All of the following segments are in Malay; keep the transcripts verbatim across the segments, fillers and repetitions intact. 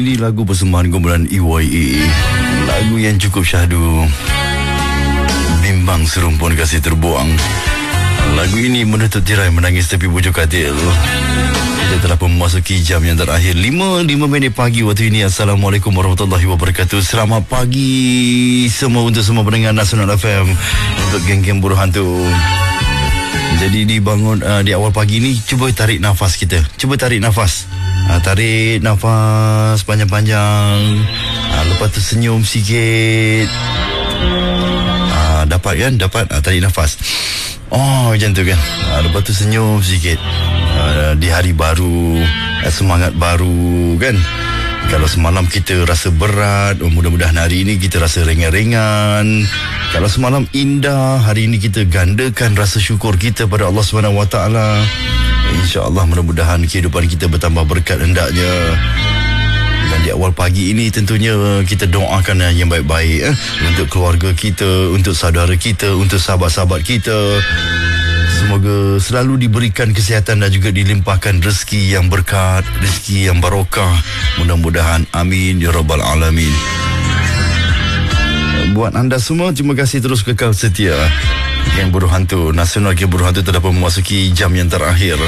Ini lagu persembahan kumpulan E Y A, lagu yang cukup syahdu, bimbang serumpun kasih terbuang. Lagu ini menutup tirai menangis tepi bujur katil. Kita telah pun memasuki jam yang terakhir, lima minit pagi waktu ini. Assalamualaikum warahmatullahi wabarakatuh. Selamat pagi semua untuk semua pendengar Nasional F M, untuk geng-geng buruh hantu. Jadi dibangun uh, di awal pagi ni, cuba tarik nafas kita. Cuba tarik nafas. Uh, tarik nafas panjang-panjang. Uh, lepas tu senyum sikit. Uh, dapat kan? Dapat. Uh, tarik nafas. Oh, macam tu kan. Uh, lepas tu senyum sikit. Uh, di hari baru, uh, semangat baru kan. Kalau semalam kita rasa berat, oh, mudah-mudahan hari ini kita rasa ringan-ringan. Kalau semalam indah, hari ini kita gandakan rasa syukur kita pada Allah subhanahu wa taala. InsyaAllah mudah-mudahan kehidupan kita bertambah berkat hendaknya. Dan di awal pagi ini tentunya kita doakan yang baik-baik eh? Untuk keluarga kita, untuk saudara kita, untuk sahabat-sahabat kita. Semoga selalu diberikan kesihatan dan juga dilimpahkan rezeki yang berkat, rezeki yang barokah. Mudah-mudahan, amin ya rabbal alamin. Buat anda semua, terima kasih terus kekal setia. Geng Buruh Hantu Nasional, Geng Buruh Hantu telah memasuki jam yang terakhir.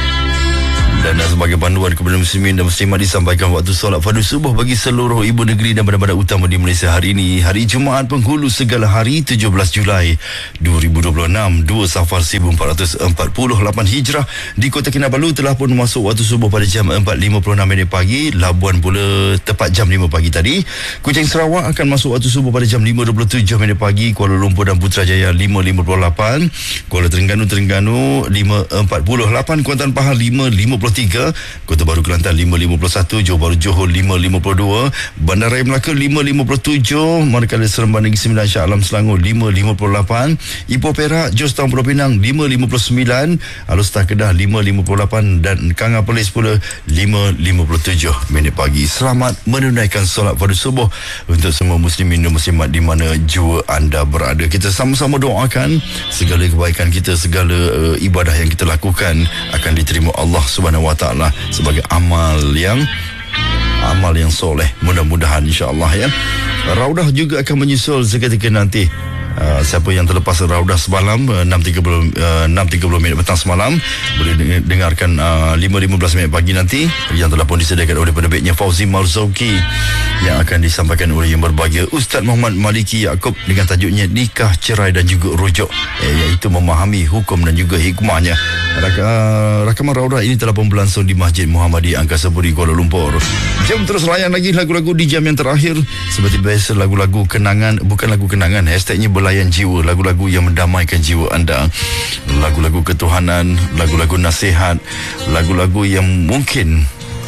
Dan sebagai panduan kepada muslimin dan muslimat, disampaikan waktu solat fardu subuh bagi seluruh ibu negeri dan bandar-bandar utama di Malaysia hari ini, hari Jumaat penghulu segala hari, tujuh belas Julai dua ribu dua puluh enam, dua Safar seribu empat ratus empat puluh lapan Hijrah. Di Kota Kinabalu telah pun masuk waktu subuh pada jam empat lima puluh enam minit pagi. Labuan pula tepat jam lima pagi tadi. Kuching Sarawak akan masuk waktu subuh pada jam lima dua puluh tujuh minit pagi. Kuala Lumpur dan Putrajaya lima lima puluh lapan. Kuala Terengganu Terengganu lima empat puluh lapan. Kuantan Pahang lima lima puluh tiga, Kota Baru Kelantan lima lima puluh satu, Johor Bahru Johor lima lima puluh dua, Bandaraya Melaka lima lima puluh tujuh, Manakala Seremban Negeri Sembilan Shah Alam Selangor lima lima puluh lapan, Ipoh Perak Jos Town Pulau Pinang lima lima puluh sembilan, Alor Kedah lima lima puluh lapan dan Kanga Perlis pula lima lima puluh tujuh minit pagi. Selamat menunaikan solat fardu subuh untuk semua muslimin dan muslimat di mana jua anda berada. Kita sama-sama doakan segala kebaikan kita, segala uh, ibadah yang kita lakukan akan diterima Allah Subhanahu wa taala sebagai amal yang amal yang soleh, mudah-mudahan insya-Allah ya. Raudah juga akan menyusul seketika nanti. Uh, siapa yang terlepas Raudah semalam uh, enam tiga puluh minit petang semalam boleh dengarkan uh, lima lima belas minit pagi nanti, yang telah pun disediakan oleh penerbitnya Fauzi Marzauki, yang akan disampaikan oleh yang berbahagia Ustaz Muhammad Maliki Yaakob dengan tajuknya Nikah, Cerai dan juga Rujuk, eh, iaitu memahami hukum dan juga hikmahnya. Rak- uh, rakaman Raudah ini telah pun berlangsung di Masjid Muhammadiyah Angkasa Puri, Kuala Lumpur. Jom terus layan lagi lagu-lagu di jam yang terakhir. Seperti biasa, lagu-lagu kenangan, bukan lagu kenangan, hashtagnya belayan jiwa, lagu-lagu yang mendamaikan jiwa anda, lagu-lagu ketuhanan, lagu-lagu nasihat, lagu-lagu yang mungkin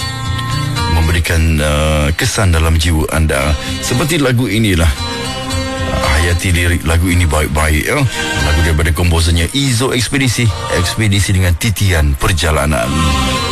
memberikan uh, kesan dalam jiwa anda. Seperti lagu inilah, hayati lirik lagu ini baik-baik ya. Lagu daripada komposernya Izo Ekspedisi, Ekspedisi dengan Titian Perjalanan.